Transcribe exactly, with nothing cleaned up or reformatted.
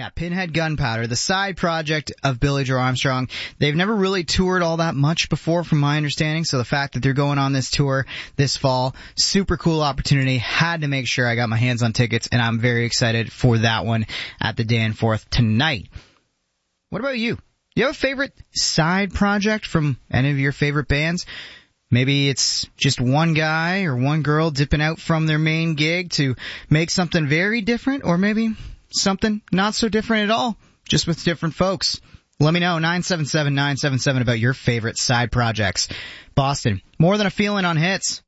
Yeah, Pinhead Gunpowder, the side project of Billy Joe Armstrong. They've never really toured all that much before, from my understanding, so the fact that they're going on this tour this fall, super cool opportunity. Had to make sure I got my hands on tickets, and I'm very excited for that one at the Danforth tonight. What about you? You have a favorite side project from any of your favorite bands? Maybe it's just one guy or one girl dipping out from their main gig to make something very different, or maybe something not so different at all, just with different folks. Let me know, nine seven seven, nine seven seven, about your favorite side projects. Boston, More Than a Feeling on Hits.